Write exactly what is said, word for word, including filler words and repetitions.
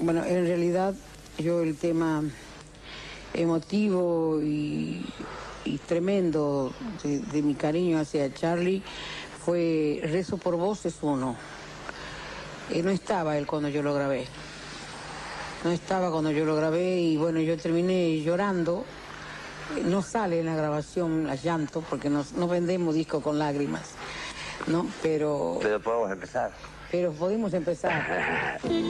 Bueno, en realidad yo el tema emotivo y, y tremendo de, de mi cariño hacia Charly fue Rezo por Vos es uno. Eh, no estaba él cuando yo lo grabé. No estaba cuando yo lo grabé y bueno, yo terminé llorando. No sale en la grabación a llanto porque no, no vendemos discos con lágrimas, ¿no? Pero... Pero podemos empezar. Pero podemos empezar.